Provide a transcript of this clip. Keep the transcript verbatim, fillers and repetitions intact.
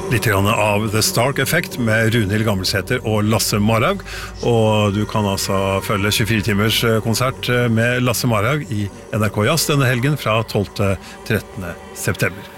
Litt grann av The Stark Effect med Runhild Gammelsæter og Lasse Marhaug, og du kan altså følge tjuefire timers konsert med Lasse Marhaug i N R K Jazz denne helgen fra tolvte til trettende september.